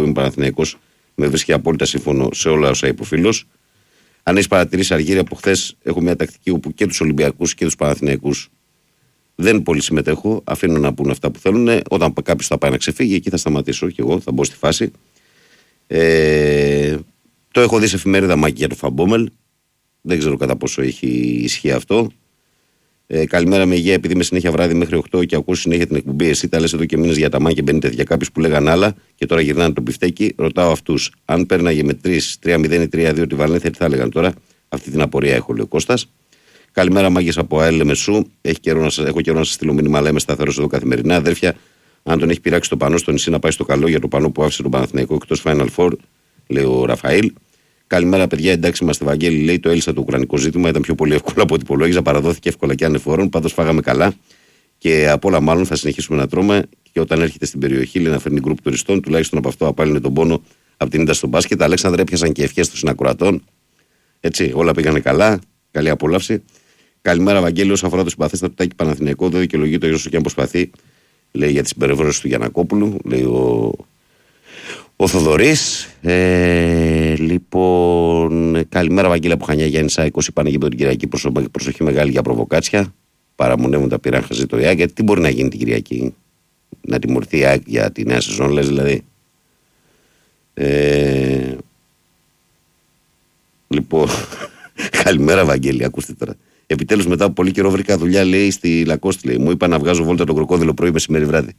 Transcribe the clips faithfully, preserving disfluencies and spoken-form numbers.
που είμαι Παναθηναϊκός, με βρίσκει απόλυτα σύμφωνο σε όλα όσα είπε ο φίλος. Αν έχεις παρατηρήσει, Αργύρη, από χθες έχω μια τακτική όπου και τους Ολυμπιακούς και τους Παναθηναϊκούς δεν πολύ συμμετέχω. Αφήνω να πούν αυτά που θέλουν. Όταν κάποιος θα πάει να ξεφύγει, εκεί θα σταματήσω και εγώ, θα μπω στη φάση. Ε, το έχω δει σε εφημερίδα Μάκη για το Φαμπόμελ. Δεν ξέρω κατά πόσο έχει ισχύ αυτό. Ε, καλημέρα με υγεία, επειδή είμαι συνέχεια βράδυ μέχρι οκτώ και ακούω συνέχεια την εκπομπή. Εσύ τα λες εδώ και μήνες για τα Μάκη και μπαίνετε για κάποιους που λέγαν άλλα και τώρα γυρνάνε το πιφτέκι. Ρωτάω αυτούς, αν πέρναγε με τρία μηδέν ή τρία δύο τη Βαλένθια, τι θα έλεγαν τώρα. Αυτή την απορία έχω, λέει ο Κώστας. Καλημέρα, Μάγκες από ΑΕΛ Μεσού. Έχει καιρό να σας, έχω καιρό να σας στείλω μήνυμα, αλλά είμαι σταθερός εδώ καθημερινά. Αδέρφια, αν τον έχει πειράξει το πανό στο νησί να πάει στο καλό για το πανό που άφησε τον Παναθηναϊκό εκτός Final Four, λέει ο Ραφαήλ. Καλημέρα, παιδιά. Εντάξει, είμαστε Βαγγέλη. Λέει το έλυσα το ουκρανικό ζήτημα. Ήταν πιο πολύ εύκολο από ό,τι υπολόγιζα. Παραδόθηκε εύκολα και ανεφόρον. Πάντως φάγαμε καλά. Και από όλα, μάλλον θα συνεχίσουμε να τρώμε. Και όταν έρχεται στην περιοχή, λέει να φέρνει γκρουπ τουριστών, τουλάχιστον από αυτό απάλυνε τον πόνο από την ίντα στο μπάσκετ. Αλέξανδρε, έπιασαν και ευχές των συνακροατών. Έτσι, όλα πήγανε καλά. Καλή απόλαυση. Καλημέρα, Βαγγέλη. Όσον αφορά το συμπαθέστατο Τάκη Παναθηναϊκό, δεν δικαιολογείται όσο και αν προσπαθεί. Λέει για τη συμπεριφορά του Γιαννακόπουλου. Λέει ο. Ο Θοδωρής, ε, λοιπόν, καλημέρα Βαγγέλη από Χανιά Γιάννη Σάικος, είπανε και την Κυριακή προσοχή μεγάλη για προβοκάτσια, παραμονεύουν τα πειρά χαζή το ΙΑΚ, γιατί τι μπορεί να γίνει την Κυριακή, να τιμωρηθεί η ΙΑΚ για τη νέα σεζόν, λες δηλαδή. Ε, λοιπόν, καλημέρα Βαγγέλη, ακούστε τώρα. Επιτέλους μετά από πολύ καιρό βρήκα δουλειά, λέει, στη Λακώστη, λέει, μου είπα να βγάζω βόλτα τον κροκόδιλο πρωί μεσημέρι βράδυ.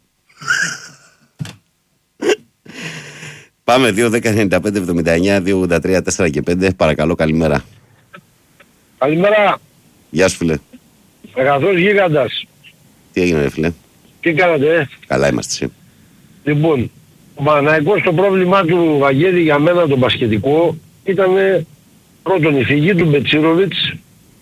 Πάμε δύο δέκα ενενήντα πέντε εβδομήντα εννιά δύο ογδόντα τρία τέσσερα και πέντε. Παρακαλώ, καλημέρα. Καλημέρα. Γεια σου, φίλε. Αγαθός γίγαντας. Τι έγινε, ρε φίλε. Τι κάνατε, ε? Καλά είμαστε, εσύ. Λοιπόν, ο Παναθηναϊκός, το πρόβλημά του, Βαγγέλη, για μένα το μπασκετικό ήταν πρώτον η φυγή του Μπετσίροβιτς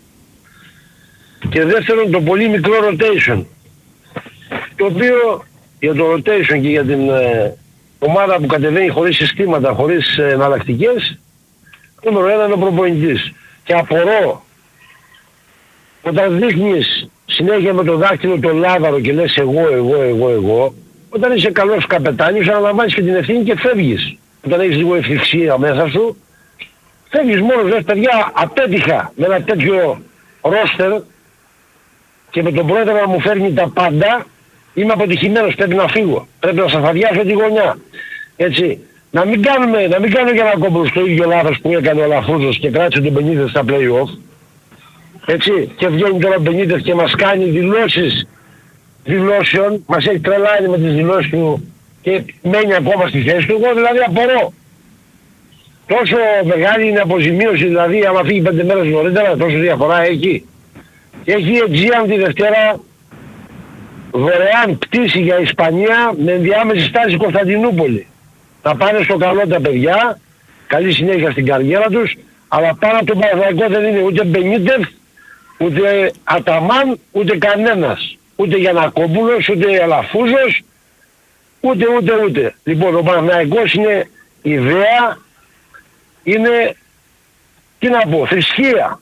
και δεύτερον το πολύ μικρό rotation. Το οποίο για το rotation και για την ε, ομάδα που κατεβαίνει χωρίς συστήματα, χωρίς ε, εναλλακτικές, νούμερο ένα είναι ο προπονητής. Και απορώ, όταν δείχνεις συνέχεια με το δάχτυλο τον Λάβαρο και λες εγώ, εγώ, εγώ, εγώ, όταν είσαι καλός καπετάνιος αναλαμβάνεις και την ευθύνη και φεύγεις. Όταν έχεις λίγο ευθυξία μέσα σου, φεύγεις μόνος, λες παιδιά, απέτυχα με ένα τέτοιο ρόστερ και με τον πρόεδρο να μου φέρνει τα πάντα, είμαι αποτυχημένος, πρέπει να φύγω. Πρέπει να σας αδειάσω τη γωνιά. Έτσι. Να μην κάνουμε, να μην κάνω για να κόμπω στο ίδιο λάθος που έκανε ο Λαφούζος και κράτησε τον Μπενίτες στα play-off. Έτσι. Και βγαίνει τώρα ο Μπενίτες και μας κάνει δηλώσεις δηλώσεων. Μας έχει τρελάνει με τις δηλώσεις του και μένει ακόμα στη θέση του. Εγώ δηλαδή απορώ. Τόσο μεγάλη είναι αποζημίωση, δηλαδή άμα φύγει πέντε μέρες νωρίτερα, τόσο διαφορά έχει. Και έχει Αιτζίαν τη Δευτέρα δωρεάν πτήση για Ισπανία με ενδιάμεση στάση Κωνσταντινούπολη. Θα πάνε στο καλό τα παιδιά, καλή συνέχεια στην καριέρα τους, αλλά πάνω από τον Παναθηναϊκό δεν είναι ούτε Μπενίτεφ, ούτε Αταμάν, ούτε κανένας. Ούτε Γιαννακόπουλος, ούτε Αλαφούζος, ούτε ούτε ούτε. Λοιπόν, ο Παναθηναϊκός είναι ιδέα, είναι, τι να πω, θρησκεία.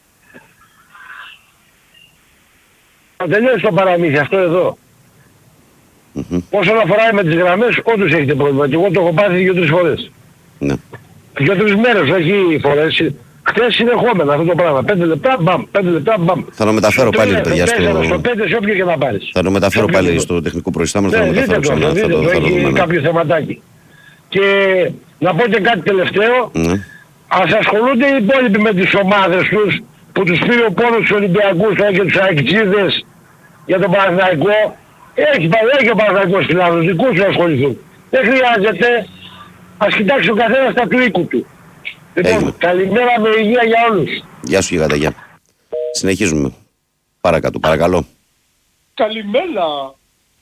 Θα τελειώσει το παραμύθι αυτό εδώ. Mm-hmm. Όσον αφορά με τις γραμμές, όντως έχετε πρόβλημα και εγώ το έχω πάθει δύο-τρεις φορές. Ναι. Δύο-τρεις μέρες, όχι φορές. Χθες συνεχόμενα αυτό το πράγμα. Πέντε λεπτά, μπαμ, πέντε λεπτά, μπαμ. Θα το μεταφέρω στο πάλι, παιδιά, στο... στο πέντε, σε όποιο και να πάρεις. Θα το μεταφέρω πάλι στο, στο τεχνικό προϊστάμενο, ναι, θα το μεταφέρω δείτε ξανά. Το, θα δείτε το, το, θα το έχει δούμε, κάποιο θεματάκι. Και να πω και κάτι τελευταίο. Ναι. Ας ασχολούνται οι υπόλοιποι με τις ομάδες τους, που τους πήρε ο πόνος τους Ολυμπιακούς τώρα και τους Αεκτζίδες για τον Παναθηναϊκό. Έχει πάει ο Παναθηναϊκός στην Ελλάδα, δικούς του ασχοληθούν. Δεν χρειάζεται, ας κοιτάξει ο καθένας τα του οίκου του. Λοιπόν, καλημέρα με υγεία για όλους. Γεια σου γιγάντα, γεια. Συνεχίζουμε. Παρακάτω, παρακαλώ. Καλημέρα.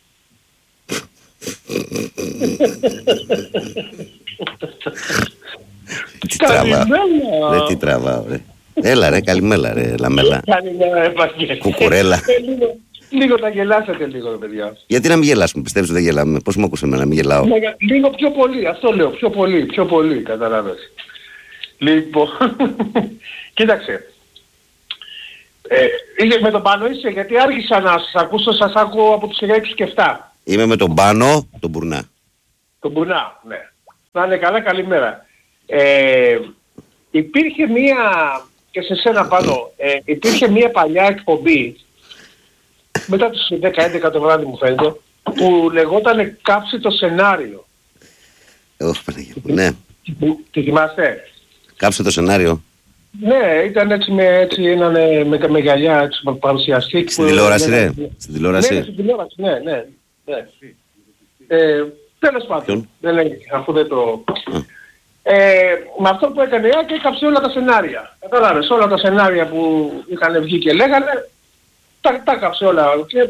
Τι τραβάω. Ρε, τι τραβάω, ρε. Έλα ρε, καλημέρα ρε, Λαμέλα. Καλημέρα, Ευαγγέλη. Κουκουρέλα. Λίγο να γελάσετε λίγο, ρε παιδιά. Γιατί να μην γελάσουμε, πιστεύεις ότι δεν γελάμε. Πώς μου ακούσε εμένα, να μην γελάω. Λίγο πιο πολύ, αυτό λέω, πιο πολύ, πιο πολύ, καταλάβες. Λοιπόν, κοίταξε. Ε, είσαι με τον Πάνο είσαι, γιατί άρχισα να σας ακούσω, σας ακούω από τους έξι και επτά. Είμαι με τον Πάνο, τον Μπουρνά. Τον Μπουρνά, ναι. Να είναι καλά, καλημέρα. Ε, υπήρχε μία, και σε σένα πάνω, ε, υπήρχε μία παλιά εκπομπή, μετά τους δέκα έντεκα το βράδυ μου φαίνεται, που λεγόταν «Κάψει το σενάριο». Όχι, Παναγία μου, ναι. Τι θυμάστε? Κάψε το σενάριο. Ναι, ήταν έτσι με, έτσι, έναν, με, με γυαλιά έτσι, παρουσιαστή. Στην τηλεόραση, ναι. Στην τηλεόραση. Ναι, στην τηλεόραση, ναι, ναι. ναι. Ε, τέλος πάντων, δεν λέει, αφού δεν το... Ε, με αυτό που έκανε η Άκη έκαψε όλα τα σενάρια. Κατάλαβες, όλα τα σενάρια που είχαν βγει και λέγανε, τα, τα έκαψε όλα. Και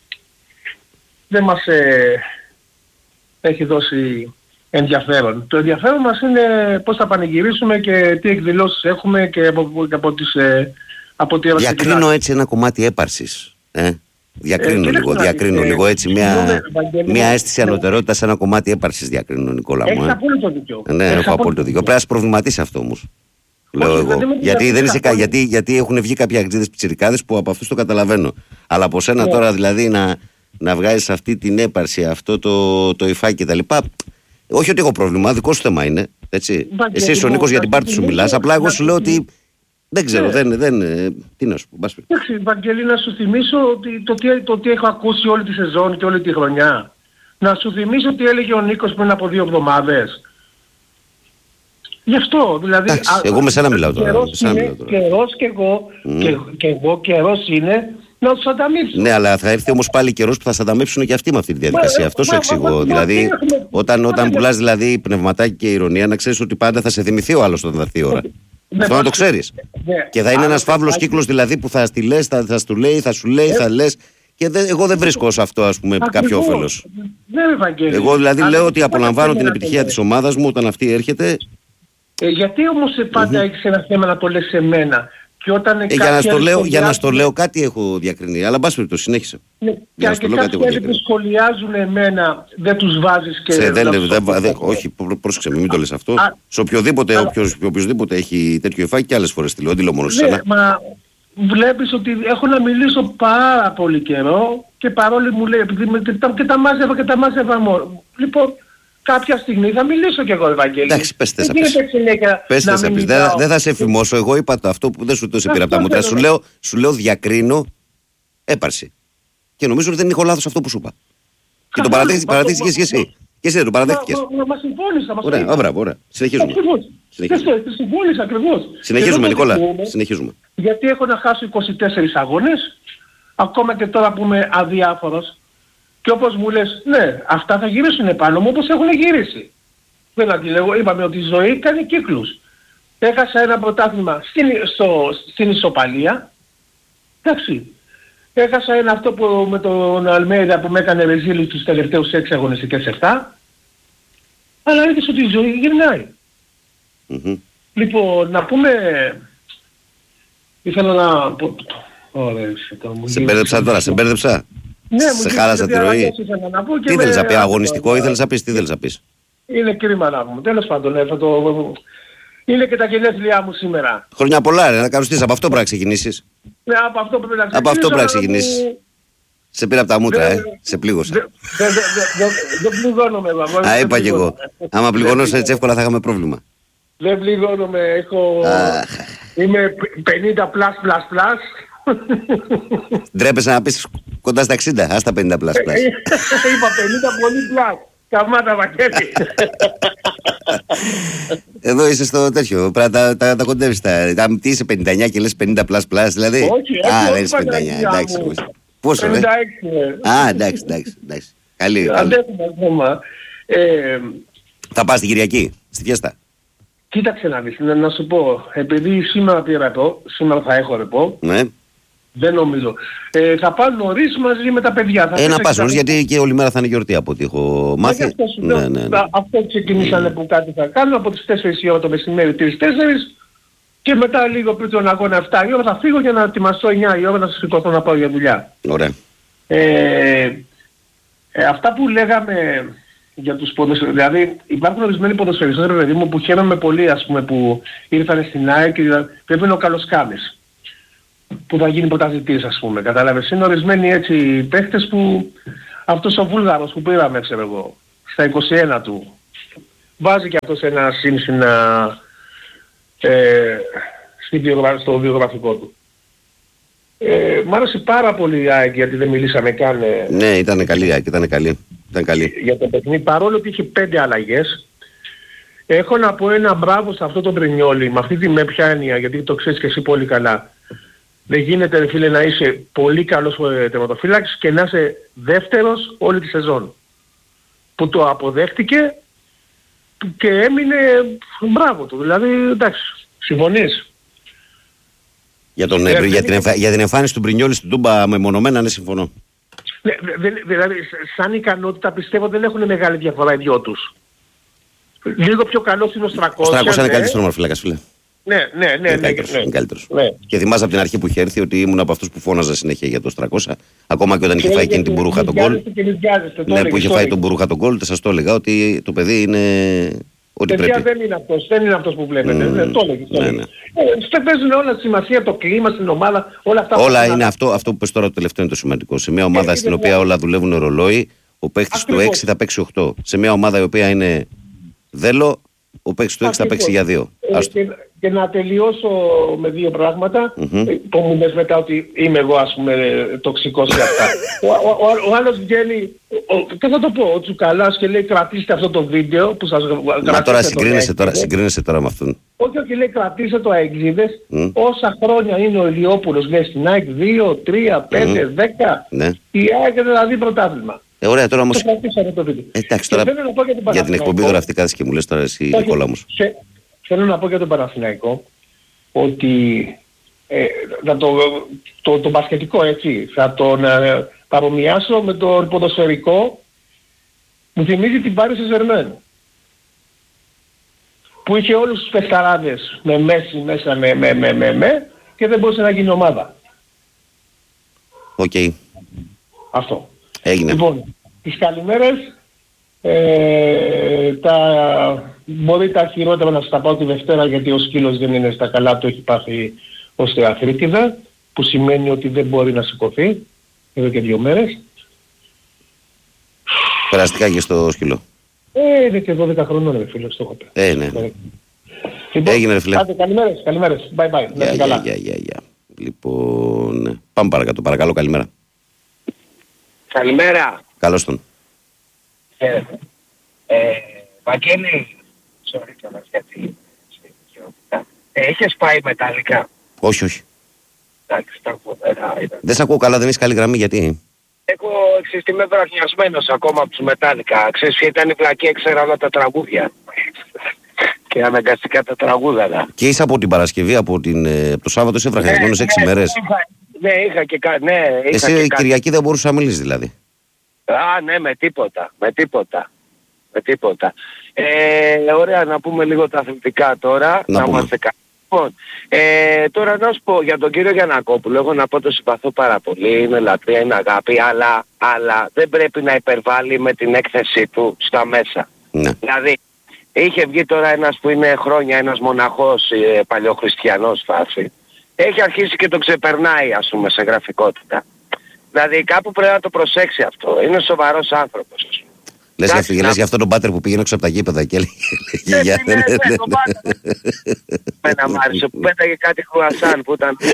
δεν μας ε, έχει δώσει ενδιαφέρον. Το ενδιαφέρον μας είναι πώς θα πανηγυρίσουμε και τι εκδηλώσεις έχουμε και από, και από τις... Ε, από τη Διακρίνω έτσι ένα κομμάτι έπαρσης. Ε? Διακρίνω ε, λίγο, διακρίνω ε, λίγο έτσι μια, μια αίσθηση ανωτερότητα σε ένα κομμάτι έπαρσης διακρίνω, Νικόλα μου. Έχεις απόλυτο δίκιο. Ναι, έχω απόλυτο δίκιο. δίκιο. Πρέπει να σε προβληματίσει αυτό όμως. Λέω εγώ. Γιατί, δεν είσαι, γιατί, γιατί έχουν βγει κάποιοι αγκτζίδες πιτσιρικάδες που από αυτούς το καταλαβαίνω. Αλλά από σένα yeah. τώρα δηλαδή να, να βγάζεις αυτή την έπαρση, αυτό το, το υφάκι κτλ. Όχι ότι έχω πρόβλημα, δικό σου θέμα είναι. Έτσι. Εσύ είσαι ο Νίκος για την πάρτι σου μιλάς. Απλά εγώ σου λέω ότι. Δεν ξέρω, yeah. δεν, δεν, τι να σου πω. Εντάξει, Βαγγέλη, να σου θυμίσω ότι το τι, το τι έχω ακούσει όλη τη σεζόν και όλη τη χρονιά. Να σου θυμίσω τι έλεγε ο Νίκος πριν από δύο εβδομάδες. Γι' αυτό, δηλαδή... Εντάξει, εγώ με σένα μιλάω τώρα. Καιρός είναι, καιρός και εγώ, mm. και, και εγώ καιρός είναι να τους ανταμείψω. Ναι, αλλά θα έρθει όμως πάλι καιρός που θα σε ανταμείψουν και αυτοί με αυτή τη διαδικασία. Αυτό σου εξηγώ. Δηλαδή, όταν, όταν πουλάς δηλαδή πνευματάκι και ηρωνία, να ξέρεις ότι πάντα θα σε θυμηθεί ο άλλος όταν θα έρθει η ώρα. Ναι, αυτό να το ξέρεις. Ναι. Και θα είναι ένας φαύλος κύκλος δηλαδή που θα στη λες, θα, θα σου λέει, θα σου λέει, ε, θα λες. Και δε, εγώ δεν βρίσκω σε αυτό ας πούμε ακριβώς κάποιο όφελος. Ναι, Ευαγγέλη. Εγώ δηλαδή λέω ότι απολαμβάνω την επιτυχία της ομάδας μου όταν αυτή έρχεται. Ε, γιατί όμως πάντα mm-hmm. έχεις ένα θέμα να το λες σε μένα. Και όταν ε, για, να στο λέω, για να στο λέω κάτι έχω διακρινεί. Αλλά μπας περιπτώσει, συνέχισε. Ναι, για να στο λέω κάτι έχω διακρινεί. Που σχολιάζουν εμένα δεν τους βάζεις και... Σε, δεν, δεν, δεν, δεν, όχι, πρόσεξε μην το λες αυτό. Α, σε οποιοδήποτε, α, όποιος, οποιοδήποτε έχει τέτοιο υφάκι και άλλες φορές τη λέω. Δεν λέω μόνο σε σένα. Μα βλέπεις ότι έχω να μιλήσω πάρα πολύ καιρό και παρόλο μου λέει, επειδή και τα μάζευα και τα μάζευα μόνο. Λοιπόν, κάποια στιγμή θα μιλήσω κι εγώ, Ευαγγέλη. Εντάξει, πες τε να πεις. Δεν δε θα σε εφημώσω. Εγώ είπα το αυτό που δεν σου το σε πήρα από τα μούτρα. Σου λέω, σου λέω διακρίνω έπαρση. Και νομίζω ότι δεν έχω λάθος αυτό που σου είπα. Και το παραδέχτηκες και εσύ. Και εσύ δεν το παραδέχτηκες. Μα συμφώνησα. Ωραία, ωραία, ωραία. Συνεχίζουμε. Συμφώνησα ακριβώς. Συνεχίζουμε, Νικόλα. Συνεχίζουμε. Γιατί έχω να χάσω είκοσι τέσσερις αγώνες, ακόμα και τώρα που είμαι αδιάφορος. Και όπως μου λες, ναι, αυτά θα γυρίσουν επάνω μου όπως έχουν γυρίσει. Δεν αντιλέγω, είπαμε ότι η ζωή κάνει κύκλους. Έχασα ένα πρωτάθλημα στην, στο, στην ισοπαλία. Εντάξει. Έχασα ένα αυτό που με τον Αλμέιδα που με έκανε ρεζίλη τους τελευταίους έξι αγωνιστικές εφτά. Αλλά είδες ότι η ζωή γυρνάει. Mm-hmm. Λοιπόν, να πούμε... Ήθελα να... Ωραία, σε μπέρδεψα τώρα, σε μπέρδεψα. Ναι, σε χάλασα τη ροή. Τι ήθελες να πει, αγωνιστικό ήθελες να πεις, τι ήθελες να πεις. Είναι κρίμα να πούμε. Τέλος πάντων, ναι, θα το... Είναι και τα γενέθλιά μου σήμερα. Χρόνια πολλά, ρε, να καρουστείς, από αυτό πρέπει να ξεκινήσεις. Ναι, από αυτό πρέπει να ξεκινήσεις. Από αυτό πρέπει να ξεκινήσεις. Σε πήρα από τα μούτρα, ε, σε πλήγωσα. Δεν πληγώνομαι εγώ. Α, είπα κι εγώ. Άμα πληγωνώσαι έτσι εύκολα θα είχαμε πρόβλημα. Δεν πληγώνομαι, έχω... Είμαι πενήντα πλάς πλάς πλάς. Ντρέπεσαι να πεις κοντά στα εξήντα, ας τα πενήντα πλάς πλάς. Είπα πενήντα πολύ πλάς. Καμάτα Βαγγέλη. Εδώ είσαι στο τέτοιο, πρέπει να τα, τα κοντεύεις τα... Τι είσαι πενήντα εννιά και λες πενήντα πλάς πλάς δηλαδή. Όχι, α, δεν είσαι πενήντα εννιά, εντάξει. Πόσο ρε. Α, εντάξει, εντάξει, εντάξει. Καλή, καλή. Θα πας την Κυριακή, στη φιέστα. Κοίταξε να δεις, να, να σου πω, επειδή σήμερα πήρα ρεπό, σήμερα θα έχω ρεπό, ναι. Δεν νομίζω. Ε, θα πάω νωρίς μαζί με τα παιδιά. Θα ε, να πας νωρίς, γιατί και όλη μέρα θα είναι γιορτή από ό,τι έχω μάθει. Αυτό, ναι, ναι, ναι. αυτό ξεκινήσανε mm. που κάτι θα κάνω, από τις τέσσερις η ώρα το μεσημέρι, τρεις τέσσερις και μετά λίγο πριν τον αγώνα επτά η ώρα θα φύγω για να ετοιμαστώ εννιά η ώρα να σηκωθώ να πάω για δουλειά. Ωραία. Ε, ε, αυτά που λέγαμε... Για τους ποδοσφαιριστές, δηλαδή υπάρχουν ορισμένοι ποδοσφαιριστές, ρε παιδί μου, που χαίρομαι πολύ, ας πούμε, που ήρθαν στην ΑΕΚ και πρέπει είναι ο Καλοσκάμης, που θα γίνει πρωταθλητής, ας πούμε, κατάλαβες. Είναι ορισμένοι έτσι παίχτες που, αυτός ο Βούλγαρος που πήραμε, ξέρω εγώ, στα είκοσι ένα του, βάζει και αυτός ένα σύνσυνα ε, στο βιογραφικό του. Ε, μ' άρεσε πάρα πολύ η ΑΕΚ, γιατί δεν μιλήσαμε καν. Ε, ναι, ήταν καλή η ΑΕΚ, ήταν καλή. Ήταν καλή. Για το παιχνίδι, παρόλο ότι είχε πέντε αλλαγές. Έχω να πω ένα μπράβο σε αυτό το Μπρινιόλι, με αυτή τη με ποια έννοια, γιατί το ξέρεις και εσύ πολύ καλά. Δεν γίνεται, ρε φίλε, να είσαι πολύ καλός τερματοφύλακας και να είσαι δεύτερος όλη τη σεζόν. Που το αποδέχτηκε και έμεινε μπράβο του. Δηλαδή, εντάξει, συμφωνείς? Για, τον, ε, για, την εμφα... για την εμφάνιση του Μπρινιόλι στην Τούμπα μεμονωμένα, ναι, συμφωνώ. Ναι, δηλαδή, σαν ικανότητα πιστεύω δεν έχουν μεγάλη διαφορά οι δυο τους. Λίγο πιο καλός είναι ο Στρακός. Ο Στρακός είναι καλύτερος τερματοφύλακας, φίλε. Ναι, ναι, ναι. Είναι ναι, καλύτερος, ναι. είναι καλύτερος. Ναι. Και θυμάσαι από την αρχή που είχε έρθει ότι ήμουν από αυτούς που φώναζα συνέχεια για το τριακόσια. Ακόμα και όταν είχε φάει εκείνη την μπουρούχα τον γκολ. Ναι, που είχε φάει τον μπουρούχα τον γκολ, σας το έλεγα ότι το παιδί είναι ό,τι πρέπει. δεν είναι αυτός, δεν είναι αυτός που βλέπετε. Mm, ναι, το έλεγες. Ναι, ναι. Ε, παίζουν όλα τη σημασία, το κλίμα στην ομάδα, όλα αυτά. Όλα είναι αυτό, αυτό που πες τώρα το τελευταίο είναι το σημαντικό. Σε μια ομάδα στην οποία όλα δουλεύουν ρολόι, ο παίκτης του έξι θα παίξει οκτώ. Σε μια ομάδα η οποία είναι δέλο, ο παίκτης του έξι θα παίξει για δύο. Ε, και, και να τελειώσω με δύο πράγματα, mm-hmm. που μου λες μετά ότι είμαι εγώ, ας πούμε, τοξικός και αυτά. ο, ο, ο, ο άλλος βγαίνει, τι θα το πω, ο Τσουκαλάς, και λέει κρατήστε αυτό το βίντεο που σας γράψατε. Μα τώρα συγκρίνεσαι, τώρα συγκρίνεσαι τώρα με αυτόν. Όχι, όχι, λέει κρατήστε το αεξίδες. Mm. Όσα χρόνια είναι ο Ηλιόπουλος, λέει στην ΑΕΚ, δύο, τρία, πέντε, δέκα. Ναι. Η ΑΕΚ δηλαδή πρωτάθλημα. Ε, ωραία, τώρα όμως... Το βίντεο. Εντάξει, τώρα για την, για την εκπομπή τώρα αυτή κάθεσαι και μου λες τώρα εσύ Νικόλα μου. Θέλω να πω για τον Παναθηναϊκό ότι ε, θα το, το, το μπασκετικό, έτσι, θα τον ε, παρομοιάσω με το ποδοσφαιρικό. Μου θυμίζει την Πάρη Σεζερμέν, που είχε όλους τους παιχταράδες με μέση μέσα με, με, με, με, με και δεν μπορούσε να γίνει ομάδα. Οκ. Okay. Αυτό. Έγινε. Λοιπόν, τις καλημέρες, ε, τα, μπορεί τα χειρότερα να σας τα πάω τη Δευτέρα, γιατί ο σκύλος δεν είναι στα καλά του, έχει πάθει οστεοαρθρίτιδα, που σημαίνει ότι δεν μπορεί να σηκωθεί εδώ και δύο μέρες. Περαστικά και στο σκύλο. Ε, είναι και δώδεκα χρονών, ρε φίλε, στο έχω πει. Ε, ναι. Λοιπόν, έγινε, ρε φίλε. Άντε, καλημέρες, καλημέρες. Bye bye. Γεια, γεια, γεια, γεια, γεια. Λοιπόν, πάμε παρακάτω. Παρακαλώ, καλημέρα. Καλημέρα. Καλώς τον. Ε, ε, Βαγγέλη, sorry κιόλας γιατί ε, έχεις πάει μεταλλικά? Όχι, όχι. Εντάξει, τα ακούω. Δεν σ' ακούω καλά, δεν έχεις καλή γραμμή, γιατί? Εγώ ξέρεις, είμαι βραχνιασμένος ακόμα από τους μετάλλικα. Ξέρεις ποια ήταν η βλακή, έξερα όλα τα τραγούδια. Και αναγκαστικά τα τραγούδανα. Και είσαι από την Παρασκευή, από, την, από το Σάββατο, είσαι βραχνιασμένος ναι, έξι ναι, μέρες. Ναι, είχα και κάτι. Ναι, εσύ και Κυριακή δεν μπορούσε να μιλήσεις δηλαδή? Α, ναι, με τίποτα, με τίποτα. Με τίποτα. Ε, ωραία, να πούμε λίγο τα αθλητικά τώρα. Να, να είμαστε καλά. Λοιπόν, ε, τώρα να σου πω για τον κύριο Γιαννακόπουλο, εγώ να πω το συμπαθώ πάρα πολύ, είναι λατρεία, είναι αγάπη, αλλά, αλλά δεν πρέπει να υπερβάλλει με την έκθεσή του στα μέσα. Ναι. Δηλαδή, είχε βγει τώρα ένας που είναι χρόνια, ένας μοναχός ε, παλιοχριστιανός φάση. Έχει αρχίσει και το ξεπερνάει, ας πούμε, σε γραφικότητα. Δηλαδή κάπου πρέπει να το προσέξει αυτό. Είναι σοβαρός άνθρωπος. Λες, για, να... λες για αυτόν τον πάτερ που πήγαινε έξω από τα γήπεδα και έλεγε για... Ναι, ναι, ναι, τον πάτερ. Μένα μ' άρεσε που πέταγε κάτι κρουασάν που ήταν...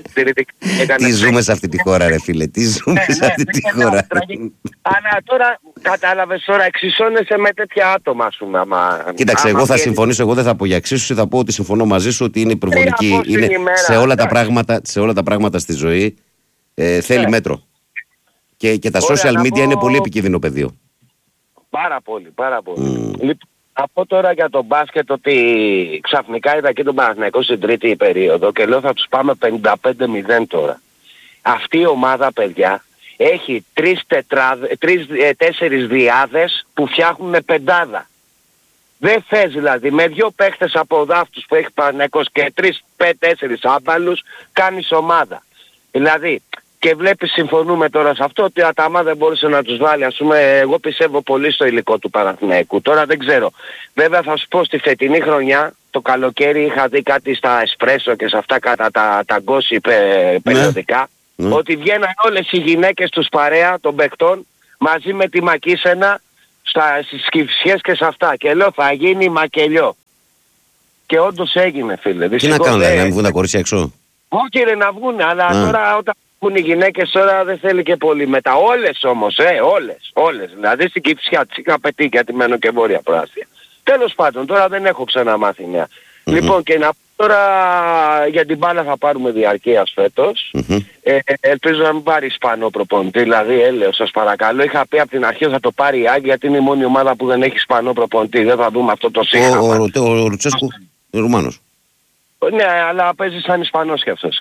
Τι ζούμε σε αυτή τη χώρα, ρε φίλε, τι ζούμε σε αυτή τη χώρα. Αλλά τώρα κατάλαβες, τώρα εξισώνεσαι με τέτοια άτομα, ας πούμε. Κοίταξε, εγώ θα συμφωνήσω, εγώ δεν θα πω για εξίσωση, θα πω ότι συμφωνώ μαζί σου ότι είναι υπερβολική. Σε όλα τα πράγματα στη ζωή θέλει μέτρο. Και, και τα social media πω... είναι πολύ επικίνδυνο πεδίο. Πάρα πολύ, πάρα πολύ. Mm. Λοιπόν, θα πω τώρα για τον μπάσκετ ότι ξαφνικά είδα και τον Παναθηναϊκό στην τρίτη περίοδο και λέω θα τους πάμε πενήντα πέντε μηδέν τώρα. Αυτή η ομάδα, παιδιά, έχει τρεις, τετράδε, τρεις ε, τέσσερις διάδες που φτιάχνουν πεντάδα. Δεν θες δηλαδή με δύο παίχτες από δάφτους που έχει Παναθηναϊκός και τρεις, πέντε, τέσσερις άμπαλους κάνεις ομάδα. Δηλαδή... Και βλέπεις, συμφωνούμε τώρα σε αυτό, ότι ο Αταμά δεν μπορούσε να τους βάλει. Ας πούμε, εγώ πιστεύω πολύ στο υλικό του Παναθηναϊκού. Τώρα δεν ξέρω. Βέβαια θα σου πω, στη φετινή χρονιά, το καλοκαίρι είχα δει κάτι στα Εσπρέσο και σε αυτά κατά τα, τα γκόσι πε, περιοδικά, ναι. Ότι βγαίναν όλες οι γυναίκες τους παρέα των παιχτών μαζί με τη Μακίσαινα στα, στις Κυφσιές και σε αυτά. Και λέω θα γίνει μακελιό. Και όντως έγινε, φίλε. Τι να κάνουν, δηλαδή, να βγουν τα κορίτσια έξω? Όχι ρε, να βγουν, αλλά Α. τώρα όταν βγουν οι γυναίκες τώρα δεν θέλει και πολύ μετά. Όλες όμως, ε, όλες, όλες. Δηλαδή στην Κυφσιά της είχα πετύχει γιατί μένω και βόρεια προάστια. Τέλος πάντων, τώρα δεν έχω ξαναμάθει νέα. Mm-hmm. Λοιπόν, και να τώρα για την μπάλα θα πάρουμε διαρκείας φέτος. Mm-hmm. Ε, ελπίζω να μην πάρει Ισπανό προπονητή, δηλαδή έλεος σας παρακαλώ. Είχα πει από την αρχή θα το πάρει η Άγγ γιατί είναι η μόνη ομάδα που δεν έχει Ισπανό προπονητή. Δεν θα δούμε αυτό το σύγχαμα. Ο, ο, ο, ο Ρουτσέσκου είναι Ρουμάνος. Ναι, αλλά παίζει σαν Ισπανός κι αυτός.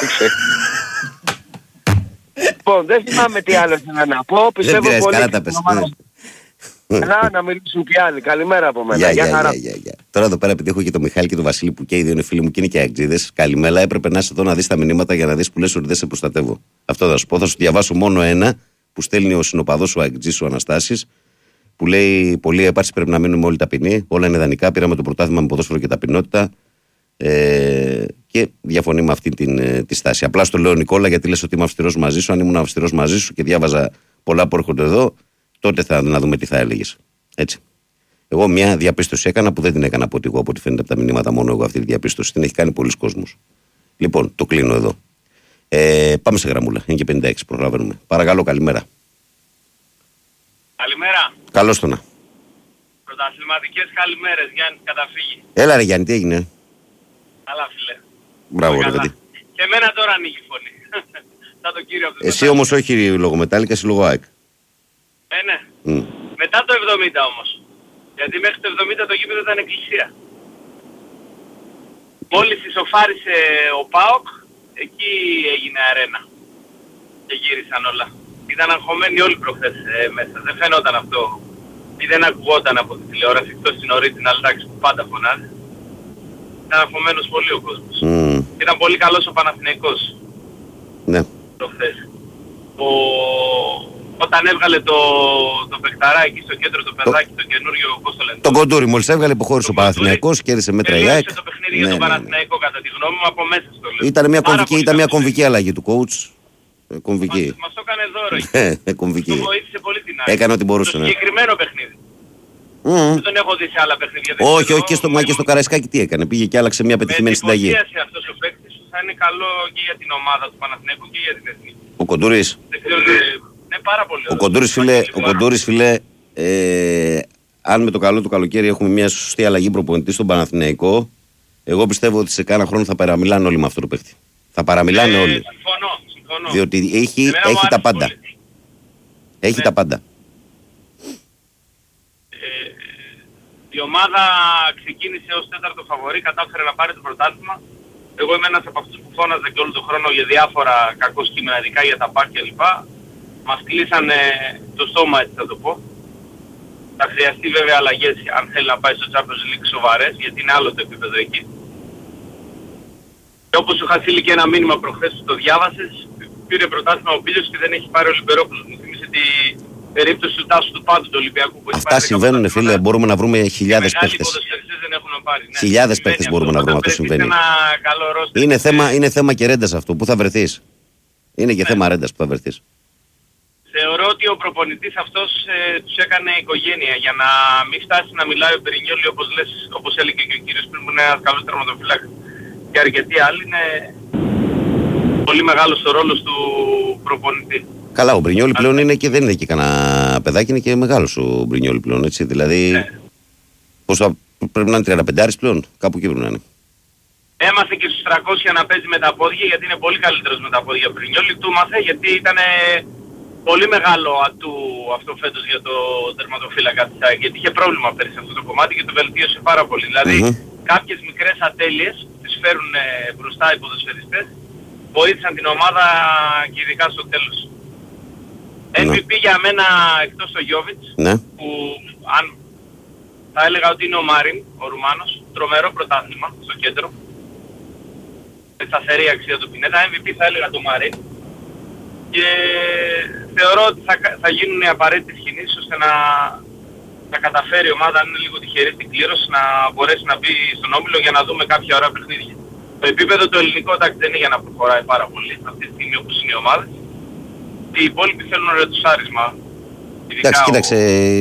Λοιπόν, δεν θυμάμαι τι άλλο ήθελα να πω. Πιστεύω δεν πολύ καλά τα πες. Να, να μιλήσουν και άλλοι. Καλημέρα από μένα. Yeah, yeah, yeah, yeah, yeah. Τώρα εδώ πέρα, επειδή έχω και τον Μιχάλη και τον Βασίλη που και οι δύο είναι φίλοι μου και είναι και αγκτζίδες. Καλημέρα, έπρεπε να είσαι εδώ να δεις τα μηνύματα για να δεις που λες ότι δεν σε προστατεύω. Αυτό θα σου πω. Θα σου διαβάσω μόνο ένα που στέλνει ο συνοπαδός ο αγκτζής ο Αναστάσης. Που λέει: πολλή έπαρση, πρέπει να μείνουμε όλοι ταπεινοί. Όλα είναι ιδανικά. Πήραμε το πρωτάθλημα με ποδόσφαιρο και ταπεινότητα. Ε, και διαφωνεί με αυτή την, τη στάση. Απλά στο λέω Νικόλα γιατί λες ότι είμαι αυστηρός μαζί σου. Αν ήμουν αυστηρός μαζί σου και διάβαζα πολλά που έρχονται εδώ, τότε θα να δούμε τι θα έλεγες. Έτσι. Εγώ μια διαπίστωση έκανα που δεν την έκανα από ότι εγώ, από ό,τι φαίνεται από τα μηνύματα, μόνο εγώ αυτή τη διαπίστωση. Την έχει κάνει πολλοί κόσμος. Λοιπόν, το κλείνω εδώ. Ε, πάμε σε γραμμούλα. Είναι και πενήντα έξι, προλαβαίνουμε. Παρακαλώ, καλημέρα. Καλημέρα. Καλώς το να. Πρωταθληματικές καλημέρες, Γιάννης Καταφύγη. Έλα ρε Γιάννη, τι έγινε? Καλά φίλε. Μπράβο ρε παιδί. Και εμένα τώρα ανοίγει η φωνή. Σαν τον κύριο αυτό. Εσύ όμως όχι λόγω Μετάλλικα, εσύ λόγω ΑΕΚ. Ε, ναι. Mm. Μετά το εβδομήντα όμως. Γιατί μέχρι το εβδομήντα το γήπεδο ήταν εκκλησία. Μόλις ισοφάρισε ο ΠΑΟΚ, εκεί έγινε αρένα. Και γύρισαν όλα. Ήταν αγχωμένοι όλοι προχθές ε, μέσα. Δεν φαινόταν αυτό. Ή δεν ακουγόταν από τη τηλεόραση εκτός την ορίτινα αλλάξει που πάντα φωνάζει. Ήταν αγχωμένος πολύ ο κόσμος. Mm. Ήταν πολύ καλός ο Παναθηναϊκός. Ναι. Προχθές. Ο... Όταν έβγαλε το, το παιχταράκι στο κέντρο, το παιδάκι, το, το καινούριο, πώς το λένε. Τον Κοντούρι μόλις έβγαλε που χώρισε ο Παναθηναϊκός, κέρδισε μέτρα η ΑΕΚ. το παιχνίδι ναι, για τον ναι, Παναθηναϊκό ναι. Κατά τη γνώμη μου από μέσα στο λέω. Ήταν μια κομβική, ήταν μια κομβική αλλαγή του coach. Κομβική. Μας, μας το έκανε δώρο. Ναι, κομβική. Το βοήθησε πολύ την ΑΕΚ. Έκανε ό,τι μπορούσε. Το ναι. συγκεκριμένο παιχνίδι. Mm. Δεν τον έχω δει σε άλλα παιχνίδια. Όχι, όχι, και στο, μα και στο Καραϊσκάκι τι έκανε. Πήγε και άλλαξε μια πετυχημένη συνταγή. Αυτός ο παίκτης θα είναι καλό και για την ομάδα του Παναθηναϊκού και για την εθνική. Ο Κοντούρης. Ναι, πάρα πολύ. Ο Κοντούρης, φίλε, ο Κοντούρης, φίλε ε, αν με το καλό του καλοκαίρι έχουμε μια σωστή αλλαγή προπονητή στον Παναθηναϊκό, εγώ πιστεύω ότι σε κάνα χρόνο θα παραμιλάνε όλοι με αυτό το παίκτη. Θα παραμιλάνε ε, όλοι. Συμφωνώ, συμφωνώ. Διότι έχει, έχει τα πάντα. Πολύ. Έχει ναι. τα πάντα. Ε, η ομάδα ξεκίνησε ως τέταρτο φαβορί, κατάφερε να πάρει το πρωτάθλημα. Εγώ είμαι ένας από αυτούς που φώναζα και όλο τον χρόνο για διάφορα κακώς κείμενα, ειδικά για τα πάρκια κλπ. Μας κλείσανε το στόμα, έτσι θα το πω. Θα χρειαστεί βέβαια αλλαγές αν θέλει να πάει στο Champions League σοβαρές, γιατί είναι άλλο το επίπεδο εκεί. Και όπως σου είχα στείλει και ένα μήνυμα προχθές που το διάβασες, πήρε πρωτάθλημα ο Πίλιος και δεν έχει πάρει ο Λιμπερόπουλος. Μου θύμισε την περίπτωση του Τάσου του Πάντου του Ολυμπιακού. Που αυτά συμβαίνουν φίλε, μπορούμε να βρούμε χιλιάδες παίχτες. Ναι. Χιλιάδες παίχτες μπορούμε να βρούμε αυτό συμβαίνει. Είναι θέμα, είναι θέμα και ρέντας αυτό. Πού θα βρεθείς? Είναι και ναι. θέμα ρέντας που θα βρεθείς. Θεωρώ ότι ο προπονητής αυτός ε, τους έκανε οικογένεια για να μην φτάσει να μιλάει ο Μπρινιόλι όπως, λες, όπως έλεγε και ο κύριος πριν που είναι ένας καλός τερματοφύλακας και αρκετοί άλλοι. Είναι πολύ μεγάλος ο ρόλος του προπονητή. Καλά, ο Μπρινιόλι πλέον είναι και δεν είναι και κανένα παιδάκι, είναι και μεγάλος ο Μπρινιόλι πλέον, έτσι, δηλαδή ναι. πώς θα, πρέπει να είναι τριάντα πέντε πλέον, κάπου εκεί πρέπει να είναι. Έμαθε και στους τριακόσια να παίζει με τα πόδια γιατί είναι πολύ καλύτερος με τα πόδια ο Μπρινιόλι, του μάθε γιατί ήταν πολύ μεγάλο ατού αυτό φέτος για το τερματοφύλακα της ΑΕΚ, γιατί είχε πρόβλημα πέρυσι σε αυτό το κομμάτι και το βελτίωσε πάρα πολύ. Δηλαδή mm-hmm. κάποιες μικρές ατέλειες τις φέρουν ε, μπροστά οι ποδοσφαιριστές, βοήθησαν την ομάδα και ειδικά στο τέλος. Mm-hmm. εμ βι πι για μένα εκτός το Γιόβιτς, mm-hmm. που αν θα έλεγα ότι είναι ο Μάριν, ο Ρουμάνος, τρομερό πρωτάθλημα στο κέντρο, με σταθερή αξία του Πινέτα. εμ βι πι θα έλεγα το Μάριν. Και θεωρώ ότι θα, θα γίνουν οι απαραίτητες κινήσεις ώστε να, να καταφέρει η ομάδα, αν είναι λίγο τυχερή στην κλήρωση, να μπορέσει να μπει στον όμιλο για να δούμε κάποια ωραία παιχνίδια. Το επίπεδο το ελληνικό εντάξει δεν είναι για να προχωράει πάρα πολύ αυτή τη στιγμή όπως είναι οι ομάδες. Οι υπόλοιποι θέλουν ρετουσάρισμα. Εντάξει, κοίταξε,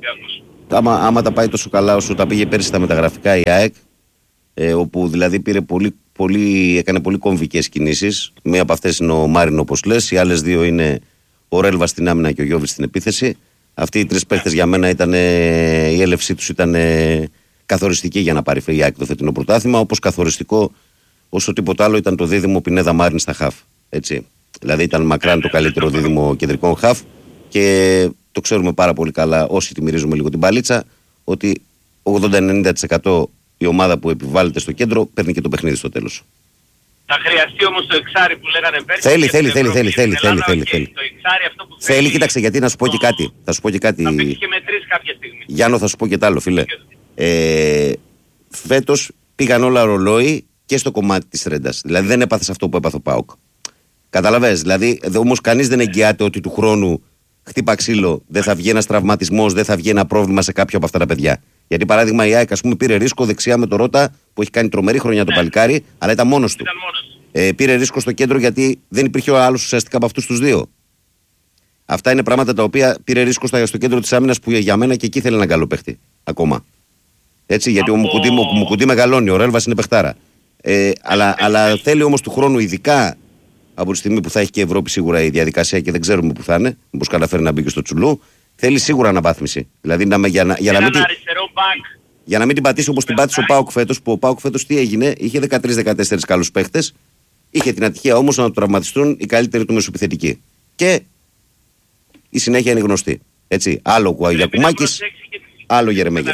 Ολυμπιακός. Άμα, άμα τα πάει τόσο καλά όσο τα πήγε πέρσι στα μεταγραφικά η ΑΕΚ, ε, όπου δηλαδή πήρε πολύ, πολύ, έκανε πολύ κομβικές κινήσεις. Μία από αυτές είναι ο Μάριν, όπως λες, οι άλλες δύο είναι ο Ρέλβα στην άμυνα και ο Γιώβιτς στην επίθεση. Αυτοί οι τρεις παίχτες για μένα ήταν, η έλευσή τους ήταν καθοριστική για να πάρει η ΑΕΚ το φετινό πρωτάθλημα, όπως καθοριστικό όσο τίποτα άλλο ήταν το δίδυμο Πινέδα Μάριν στα χαφ. Έτσι. Δηλαδή ήταν μακράν το καλύτερο δίδυμο κεντρικών χαφ και το ξέρουμε πάρα πολύ καλά όσοι τη μυρίζουμε λίγο την παλίτσα, ότι ογδόντα με ενενήντα τοις εκατό η ομάδα που επιβάλλεται στο κέντρο παίρνει και το παιχνίδι στο τέλος. Θα χρειαστεί όμως το εξάρι που λέγανε πέρσι. Θέλει, θέλει, θέλει, θέλει, θέλει, θέλει, θέλει, θέλει. Το εξάρι αυτό που θέλει, κοίταξε, γιατί να σου πω και κάτι. Θα σου πω και κάτι. Θα πήγε και με τρεις κάποια στιγμή. Γιάννο, θα σου πω και τ' άλλο, φίλε. Ε, φέτος πήγαν όλα ρολόι και στο κομμάτι της ρέντας. Δηλαδή δεν έπαθες αυτό που έπαθε ο ΠΑΟΚ. Καταλαβες, δηλαδή όμως κανείς δεν εγγυάται ότι του χρόνου χτύπα ξύλο, δεν θα βγει ένας τραυματισμός, δεν θα βγει ένα πρόβλημα σε κάποιο από αυτά τα παιδιά. Γιατί παράδειγμα η ΑΕΚ, ας πούμε, πήρε ρίσκο δεξιά με το Ρώτα που έχει κάνει τρομερή χρονιά το παλικάρι, αλλά ήταν μόνος του. Ήταν μόνος. Ε, πήρε ρίσκο στο κέντρο γιατί δεν υπήρχε ο άλλος ουσιαστικά από αυτούς τους δύο. Αυτά είναι πράγματα τα οποία πήρε ρίσκο στο κέντρο της άμυνας που για μένα και εκεί θέλει έναν καλό παίχτη. Ακόμα. Έτσι, γιατί από... ο Μουκουντή, ο Μουκουντή μεγαλώνει, ο Ρέλβας είναι παιχτάρα. Ε, αλλά, αλλά θέλει όμως του χρόνου, ειδικά από τη στιγμή που θα έχει και η Ευρώπη σίγουρα η διαδικασία και δεν ξέρουμε που θα είναι, μήπως καταφέρει να μπει και στο τσουλού, θέλει σίγουρα αναβάθμιση. Δηλαδή να, για, να, για, να μην, για να μην την πατήσει όπως την πάτησε ο ΠΑΟΚ φέτος, που ο ΠΑΟΚ φέτος τι έγινε, είχε δεκατρείς δεκατέσσερις καλούς παίχτες, είχε την ατυχία όμως να του τραυματιστούν οι καλύτεροι του μεσοεπιθετικοί. Και η συνέχεια είναι γνωστή. Έτσι, άλλο Γιακουμάκης, άλλο Γερεμέγεφ.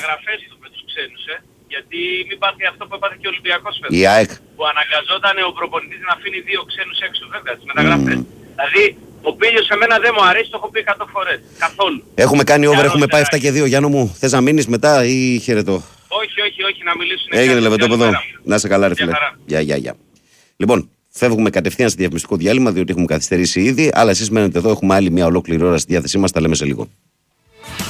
Γιατί μην πάθει αυτό που έπαθε και ο Ολυμπιακός φέτος. Η ΑΕΚ. Που αναγκαζόταν ο προπονητής να αφήνει δύο ξένους έξω, βέβαια, στις μεταγραφές. Mm. Δηλαδή, ο Πίλιος σε μένα δεν μου αρέσει, το έχω πει εκατό φορές. Καθόλου. Έχουμε κάνει over, έχουμε πάει επτά και δύο. Γιάννο μου, θες να μείνεις μετά ή χαιρετώ? Όχι, όχι, όχι, να μιλήσουν. Έγινε Λεβεντόπεδο. Να είσαι καλά, ρε φίλε. Γεια, γεια, γεια. Λοιπόν, φεύγουμε κατευθείαν στο διαφημιστικό διάλειμμα, διότι έχουμε καθυστερήσει ήδη. Αλλά εσείς μένετε εδώ, έχουμε άλλη μια ολόκληρη ώρα στη διάθεσή μας. Τα λέμε σε λίγο.